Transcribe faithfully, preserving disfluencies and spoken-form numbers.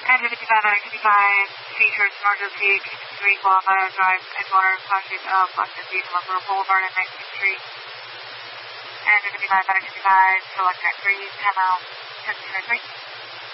Engine fifty-five out of fifty-five, features emergency, three qualified drive, Edgewater, conduit of Washington, D C, Lumber Boulevard and nineteenth Street. Engine fifty-five out of fifty-five, select track three, time out, ten zero three.